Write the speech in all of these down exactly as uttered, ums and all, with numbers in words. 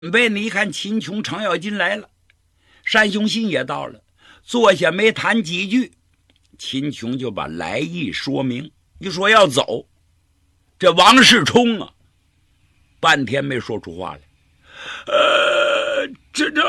准备呢，一看秦琼、程咬金来了，单雄信也到了，坐下没谈几句，秦琼就把来意说明，一说要走，这王世充啊，半天没说出话来。呃，这这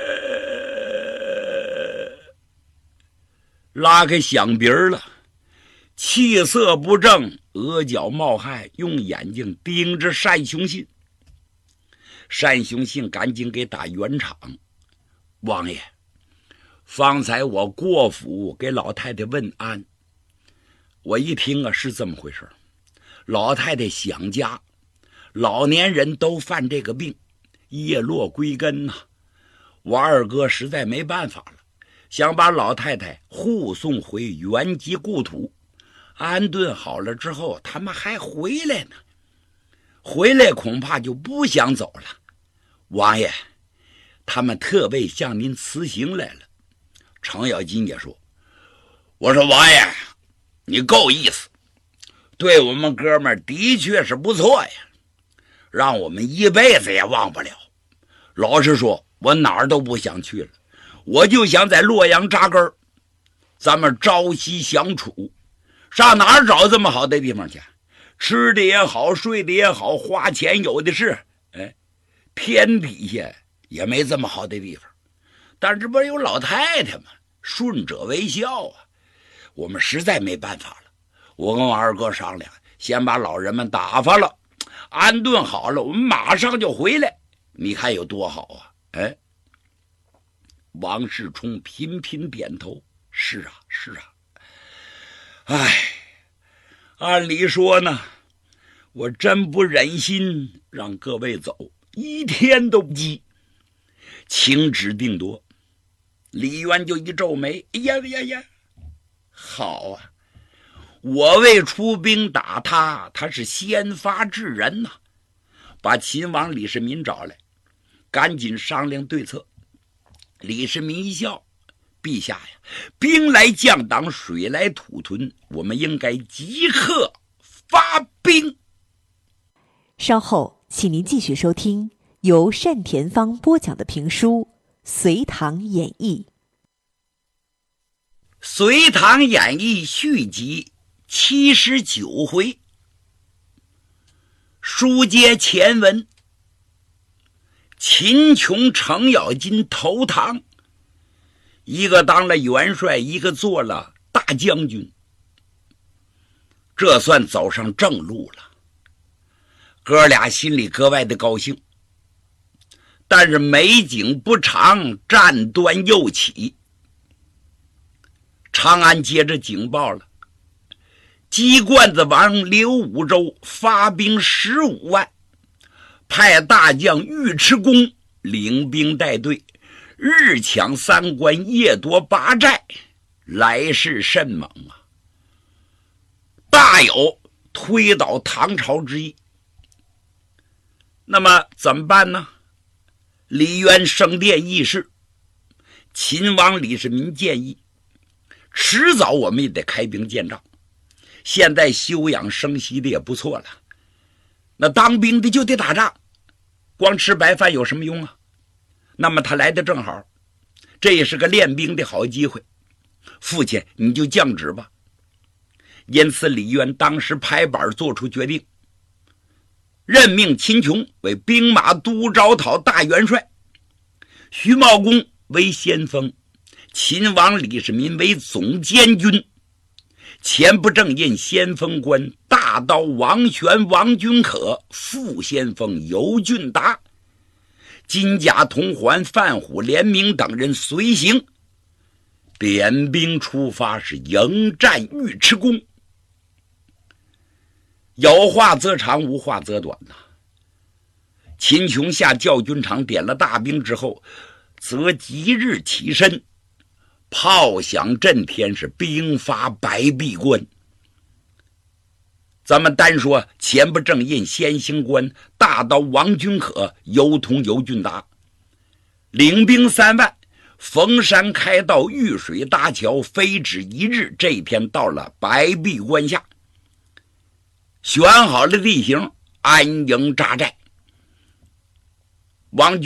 拉开响鼻了，气色不正，额角冒汗，用眼睛盯着单雄信。单雄信赶紧给打圆场，王爷，方才我过府给老太太问安，我一听啊是这么回事，老太太想家，老年人都犯这个病，叶落归根呐、啊。我二哥实在没办法了，想把老太太护送回原籍故土，安顿好了之后，他们还回来呢。回来恐怕就不想走了。王爷，他们特为向您辞行来了。程咬金也说，我说王爷，你够意思，对我们哥们儿的确是不错呀，让我们一辈子也忘不了。老实说，我哪儿都不想去了，我就想在洛阳扎根，咱们朝夕相处，上哪儿找这么好的地方去？吃的也好，睡的也好，花钱有的是。哎，天底下也没这么好的地方。但这不是有老太太吗？顺者为孝啊。我们实在没办法了，我跟我二哥商量，先把老人们打发了，安顿好了，我们马上就回来。你看有多好啊！哎，王世充频频点头，是啊，是啊。哎，按理说呢，我真不忍心让各位走，一天都不急。请旨定夺。李渊就一皱眉，哎呀呀呀，好啊！我为出兵打他，他是先发制人呐、啊，把秦王李世民找来，赶紧商量对策。李世民一笑，陛下呀，兵来将挡，水来土屯，我们应该即刻发兵。 稍后请您继续收听由单田芳播讲的评书《隋唐演义》。 《隋唐演义》续集七十九回，书接前文。秦琼、程咬金投唐，一个当了元帅，一个做了大将军，这算走上正路了。哥俩心里格外的高兴。但是美景不长，战端又起。长安接着警报了，鸡冠子王刘武周发兵十五万，派大将尉迟恭领兵带队，日抢三关，夜夺八寨，来势甚猛啊！大有推倒唐朝之意。那么怎么办呢？李渊升殿议事，秦王李世民建议，迟早我们也得开兵建仗，现在休养生息的也不错了，那当兵的就得打仗，光吃白饭有什么用啊？那么他来的正好，这也是个练兵的好机会，父亲你就降旨吧。因此李渊当时拍板做出决定，任命秦琼为兵马都招讨大元帅，徐茂公为先锋，秦王李世民为总监军，前不正印先锋官大刀王玄、王君可，副先锋尤俊达，金甲同环范虎、连明等人随行，点兵出发，是迎战尉迟恭。有话则长，无话则短呐、啊。秦琼下教军场点了大兵之后，则即日起身，炮响震天，是兵发白壁关。咱们单说前不正印先行官大刀王君可、尤通尤俊达，领兵三万，逢山开道，遇水搭桥，飞止一日，这一天到了白壁关下，选好了地形，安营扎寨。 王